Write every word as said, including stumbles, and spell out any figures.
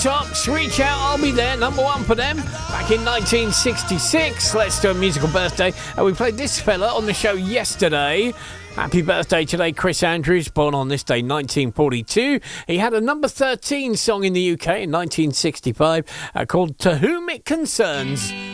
Tops, Reach Out, I'll Be There, number one for them back in nineteen sixty-six. Let's do a musical birthday. And we played this fella on the show yesterday. Happy birthday today, Chris Andrews, born on this day, nineteen forty-two. He had a number thirteen song in the U K in nineteen sixty-five uh, called To Whom It Concerns.